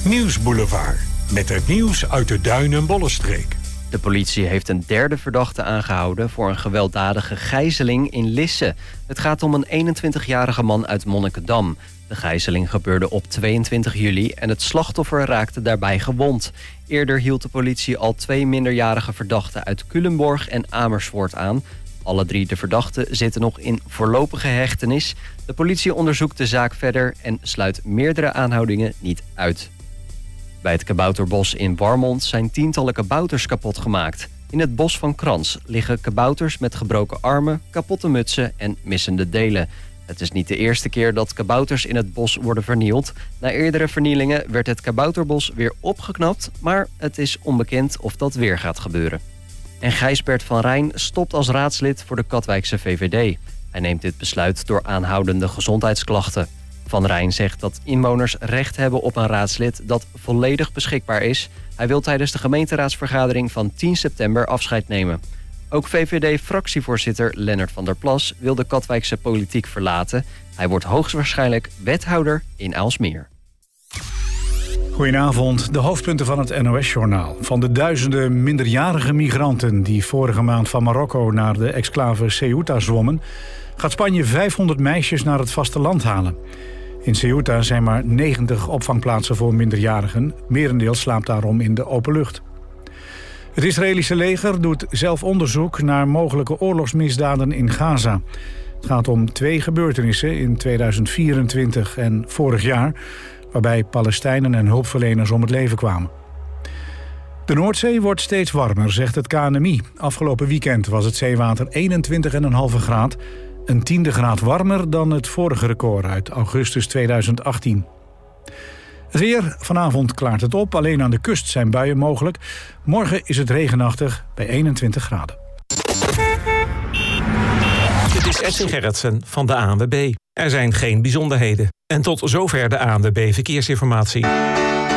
Nieuwsboulevard. Met het nieuws uit de Duin- en Bollenstreek. De politie heeft een derde verdachte aangehouden voor een gewelddadige gijzeling in Lisse. Het gaat om een 21-jarige man uit Monnikendam. De gijzeling gebeurde op 22 juli en het slachtoffer raakte daarbij gewond. Eerder hield de politie al 2 minderjarige verdachten uit Culemborg en Amersfoort aan. Alle 3 de verdachten zitten nog in voorlopige hechtenis. De politie onderzoekt de zaak verder en sluit meerdere aanhoudingen niet uit. Bij het kabouterbos in Warmond zijn tientallen kabouters kapot gemaakt. In het bos van Krans liggen kabouters met gebroken armen, kapotte mutsen en missende delen. Het is niet de eerste keer dat kabouters in het bos worden vernield. Na eerdere vernielingen werd het kabouterbos weer opgeknapt, maar het is onbekend of dat weer gaat gebeuren. En Gijsbert van Rijn stopt als raadslid voor de Katwijkse VVD. Hij neemt dit besluit door aanhoudende gezondheidsklachten. Van Rijn zegt dat inwoners recht hebben op een raadslid dat volledig beschikbaar is. Hij wil tijdens de gemeenteraadsvergadering van 10 september afscheid nemen. Ook VVD-fractievoorzitter Lennart van der Plas wil de Katwijkse politiek verlaten. Hij wordt hoogstwaarschijnlijk wethouder in Aalsmeer. Goedenavond, de hoofdpunten van het NOS-journaal. Van de duizenden minderjarige migranten die vorige maand van Marokko naar de exclave Ceuta zwommen, gaat Spanje 500 meisjes naar het vasteland halen. In Ceuta zijn maar 90 opvangplaatsen voor minderjarigen. Merendeel slaapt daarom in de open lucht. Het Israëlische leger doet zelf onderzoek naar mogelijke oorlogsmisdaden in Gaza. Het gaat om 2 gebeurtenissen in 2024 en vorig jaar, waarbij Palestijnen en hulpverleners om het leven kwamen. De Noordzee wordt steeds warmer, zegt het KNMI. Afgelopen weekend was het zeewater 21,5 graad, een 10e graad warmer dan het vorige record uit augustus 2018. Het weer, vanavond klaart het op, alleen aan de kust zijn buien mogelijk. Morgen is het regenachtig bij 21 graden. Dit is Edwin Gerritsen van de ANWB. Er zijn geen bijzonderheden. En tot zover de ANWB Verkeersinformatie.